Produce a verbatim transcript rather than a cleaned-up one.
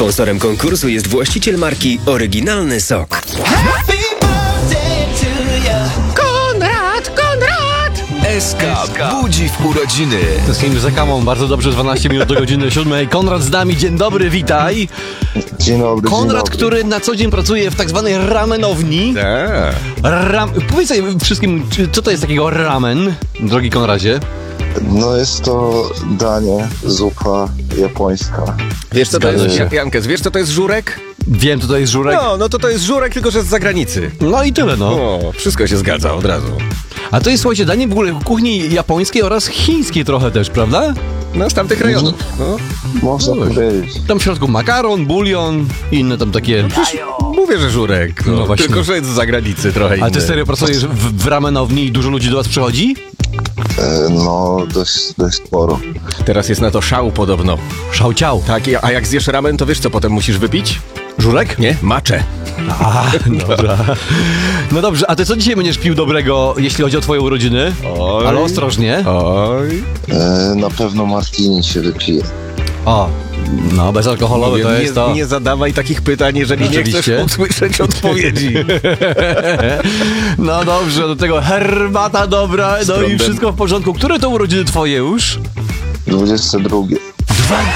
Sponsorem konkursu jest właściciel marki Oryginalny Sok. Konrad, Konrad! S K budzi w urodziny. Tęsknimy za kamą, bardzo dobrze, dwanaście minut do godziny siódmej. Konrad z nami, dzień dobry, witaj. Dzień dobry, Konrad, dzień dobry. który na co dzień pracuje w tak zwanej ramenowni. Tak. Ram... Powiedz sobie wszystkim, czy- co to jest takiego ramen, drogi Konradzie? No jest to danie, zupa japońska. Wiesz co to Zgadza jest, się. Jankes, wiesz co to jest żurek? Wiem, to to jest żurek. No, no to to jest żurek, tylko że z zagranicy. No i tyle, no. O, wszystko się zgadza od razu. A to jest, słuchajcie, danie w ogóle kuchni japońskiej oraz chińskiej trochę też, prawda? No, z tamtych rejonów. No. Można No powiedzieć. Tam w środku makaron, bulion i inne tam takie... Mówię, że żurek, no, No właśnie. tylko że z zagranicy trochę inny. Ale ty serio pracujesz w, w ramenowni i dużo ludzi do was przychodzi? E, no dość, dość sporo. Teraz jest na to szał podobno. Szałciał. Tak, a jak zjesz ramen, to wiesz co potem musisz wypić? Żurek? Nie? Maczę. A, dobra. No dobrze, a ty co dzisiaj będziesz pił dobrego, jeśli chodzi o twoje urodziny? Oj. Ale ostrożnie. Oj. E, na pewno martini się wypije. O, no bezalkoholowe Mówię, to nie, jest to. nie zadawaj takich pytań, jeżeli nie Oczywiście. chcesz usłyszeć odpowiedzi. No dobrze, do tego herbata dobra, no i prądem. wszystko w porządku. Które to urodziny twoje już? dwudzieste drugie.